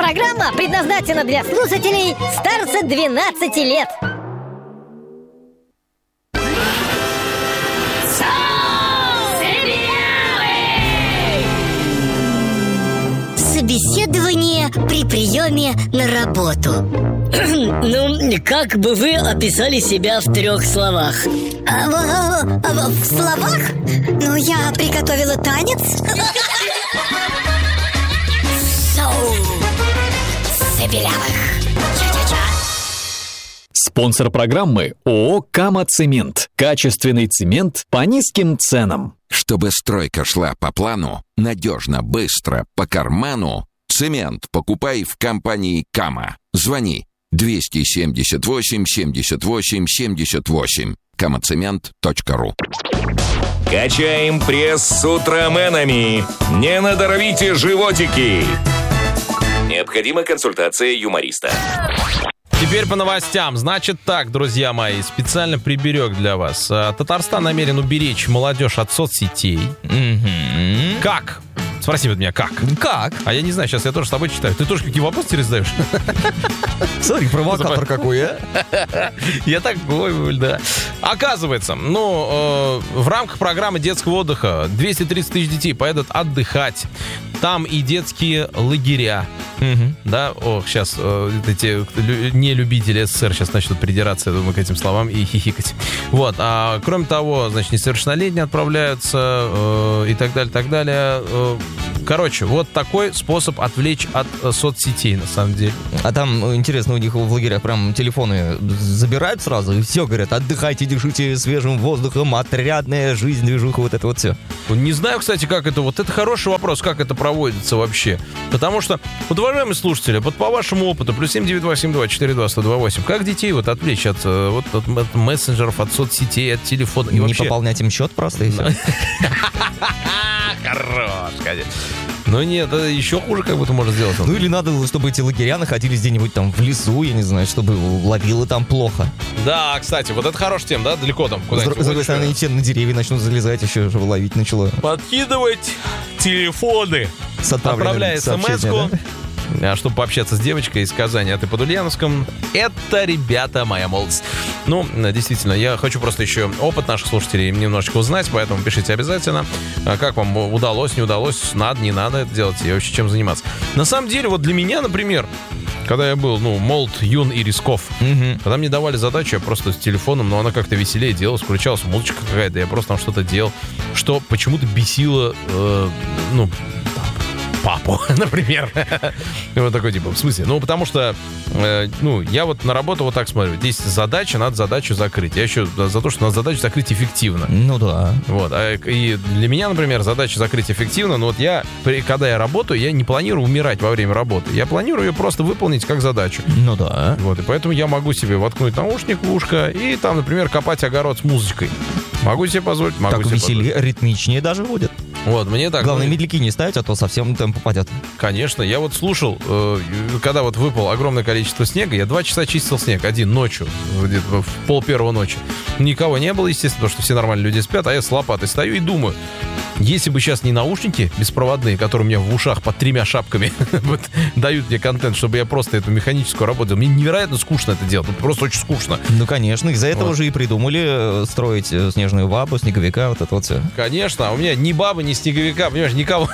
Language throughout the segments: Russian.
Программа предназначена для слушателей старше 12 лет. Собеседование при приеме на работу. Ну, как бы вы описали себя в 3 словах? В словах? Ну, я приготовила танец. Спонсор программы ООО «Кама-Цемент». Качественный цемент по низким ценам. Чтобы стройка шла по плану, надежно, быстро, по карману, цемент покупай в компании «Кама». Звони 278 78 78. kamacement.ru. Качаем пресс с утроменами. Не надорвите животики. Необходима консультация юмориста. Теперь по новостям. Значит так, друзья мои, специально приберег для вас. Татарстан намерен уберечь молодежь от соцсетей. Как? Спроси вот меня, как? Как? А я не знаю, сейчас я тоже с тобой читаю. Ты тоже какие вопросы теперь задаешь? Смотри, провокатор какой, а? Я такой, да. Оказывается, в рамках программы детского отдыха 230 тысяч детей поедут отдыхать. Там и детские лагеря. Да, сейчас эти нелюбители СССР сейчас начнут придираться, я думаю, к этим словам и хихикать. Вот, а кроме того, значит, несовершеннолетние отправляются и так далее, так далее. Короче, вот такой способ отвлечь от соцсетей, на самом деле. А там, интересно, у них в лагерях прям телефоны забирают сразу, и все говорят: отдыхайте, дышите свежим воздухом, отрядная жизнь, движуха, вот это вот все. Не знаю, кстати, как это, вот это хороший вопрос, как это проводится вообще. Потому что, вот, уважаемые слушатели, вот по вашему опыту, +7 982 420 128, как детей вот отвлечь от мессенджеров, от соцсетей, от телефона? И не вообще... пополнять им счет просто и все. Хорош, конечно. Но нет, это еще хуже как будто можно сделать. Ну или надо, чтобы эти лагеря находились где-нибудь там в лесу, я не знаю, чтобы ловило там плохо. Да, кстати, вот это хорошая тема, да? Далеко там куда-нибудь. С другой стороны, все на деревья начнут залезать еще, чтобы ловить начало. Подкидывать телефоны. Отправляй смс-ку. Да? Чтобы пообщаться с девочкой из Казани, а ты под Ульяновском. Это, ребята, моя молодость. Ну, действительно, я хочу просто еще опыт наших слушателей немножечко узнать, поэтому пишите обязательно, как вам удалось, не удалось, надо, не надо это делать, и вообще чем заниматься. На самом деле, вот для меня, например, когда я был, молод, юн и рисков, когда мне давали задачу, я просто с телефоном, но она как-то веселее делалась, включалась музычка какая-то, я просто там что-то делал, что почему-то бесило, папу, например. Вот такой типа, в смысле? Потому что, я вот на работу вот так смотрю. Здесь задача, надо задачу закрыть. Я еще за то, что надо задачу закрыть эффективно. Ну да. Вот. И для меня, например, задача закрыть эффективно, но вот когда я работаю, я не планирую умирать во время работы. Я планирую ее просто выполнить как задачу. Ну да. Вот. И поэтому я могу себе воткнуть наушник в ушко и там, например, копать огород с музычкой. Могу себе позволить, могу так себе веселее, позволить. Ритмичнее даже будет. Вот, мне так... Главное, медляки не ставить, а то совсем там попадет. Конечно, я вот слушал, когда вот выпало огромное количество снега, я 2 часа чистил снег, один ночью, где-то в 12:30 ночи. Никого не было, естественно, потому что все нормальные люди спят, а я с лопатой стою и думаю, если бы сейчас не наушники беспроводные, которые у меня в ушах под 3 шапками вот, дают мне контент, чтобы я просто эту механическую работу делал, мне невероятно скучно это делать, просто очень скучно. Ну, конечно, из-за этого же и придумали строить снежную бабу, снеговика, вот это вот все. Конечно, а у меня ни бабы, ни снеговика, понимаешь, никого.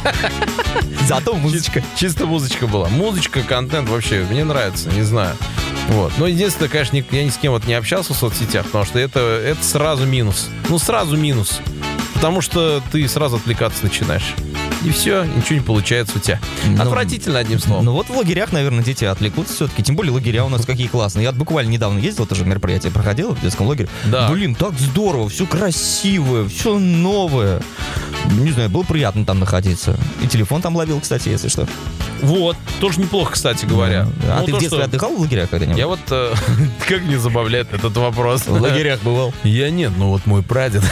Зато музычка. Чисто музычка была. Музычка, контент вообще, мне нравится, не знаю. Вот. Но единственное, конечно, я ни с кем вот не общался в соцсетях, потому что это сразу минус. Сразу минус. Потому что ты сразу отвлекаться начинаешь. И все, ничего не получается у тебя. Отвратительно, одним словом. Ну вот в лагерях, наверное, дети отвлекутся все-таки. Тем более лагеря у нас какие классные. Я буквально недавно ездил, тоже мероприятие проходило в детском лагере. Да. Блин, так здорово, все красивое, все новое. Не знаю, было приятно там находиться. И телефон там ловил, кстати, если что. Вот, тоже неплохо, кстати говоря. А ты в детстве отдыхал в лагерях когда-нибудь? Я вот, как не забавляет этот вопрос. В лагерях бывал? Я нет, вот мой прадед.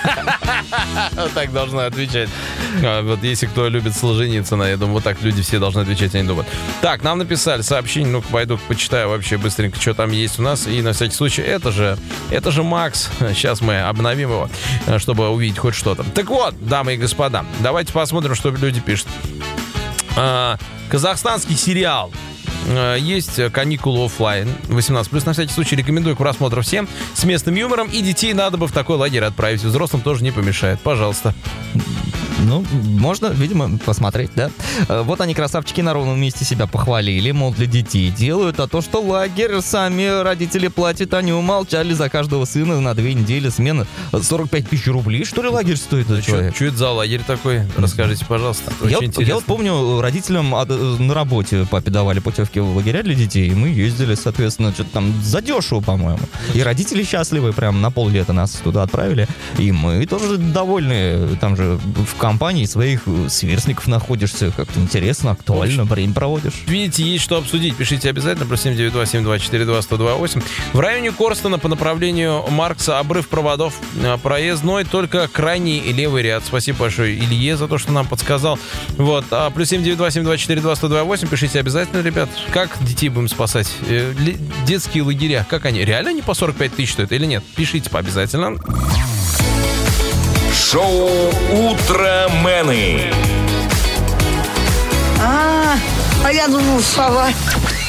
Так должны отвечать. Вот если кто любит Солженицына, я думаю, вот так люди все должны отвечать, они думают. Так, нам написали сообщение, ну-ка пойду почитаю вообще быстренько, что там есть у нас. И на всякий случай, это же Макс. Сейчас мы обновим его, чтобы увидеть хоть что-то. Так вот, дамы и господа, давайте посмотрим, что люди пишут. Казахстанский сериал. Есть каникулы офлайн 18+. На всякий случай рекомендую к просмотру всем. С местным юмором. И детей надо бы в такой лагерь отправить. Взрослым тоже не помешает. Пожалуйста. Ну, можно, видимо, посмотреть, да? Вот они, красавчики, на ровном месте себя похвалили, мол, для детей делают, а то, что лагерь сами родители платят, они умолчали. За каждого сына на 2 недели смена 45 тысяч рублей, что ли, лагерь стоит? Что это за лагерь такой? Расскажите, пожалуйста. Я вот помню, родителям на работе папе давали путевки в лагеря для детей, и мы ездили, соответственно, что-то там задешево, по-моему. И родители счастливы, прям на поллета нас туда отправили, и мы тоже довольны. Там же в компании своих сверстников находишься, как-то интересно, актуально, время проводишь. Видите, есть что обсудить, пишите обязательно, +7 9 7 2 4 2 128. В районе Корстона по направлению Маркса обрыв проводов проездной, только крайний левый ряд. Спасибо большое Илье за то, что нам подсказал. Вот, +7 9 2 7 2 4 2 128, пишите обязательно, ребят. Как детей будем спасать? Детские лагеря, как они? Реально они по 45 тысяч стоят или нет? Пишите обязательно. Шоу «Утромены». А я думал, сова.